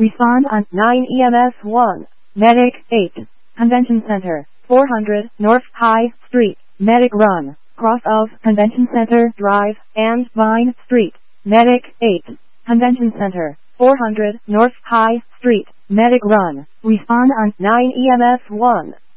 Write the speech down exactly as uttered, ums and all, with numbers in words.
Respond on nine E M S one. Medic eight. Convention Center, four hundred North High Street. Medic Run, cross of Convention Center Drive and Vine Street. Medic eight. Convention Center, four hundred North High Street. Medic Run. Respond on nine E M S one.